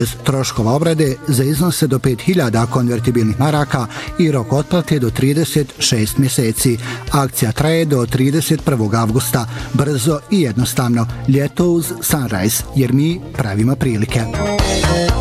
troškova obrade za iznose do 5000 konvertibilnih maraka i rok otplate do 36 mjeseci. Akcija traje do 31. avgusta. Brzo i jednostavno. Ljeto uz Sunrise, jer mi pravimo prilike.